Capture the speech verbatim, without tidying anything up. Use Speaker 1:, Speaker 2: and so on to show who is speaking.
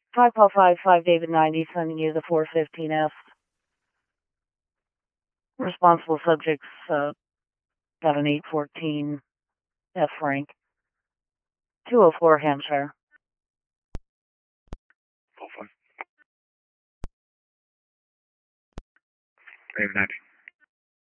Speaker 1: five Paul five five David ninety, sending you the four fifteen F. Responsible subjects, uh, got an eight fourteen F rank. two oh four Hampshire.
Speaker 2: Paul five. David ninety.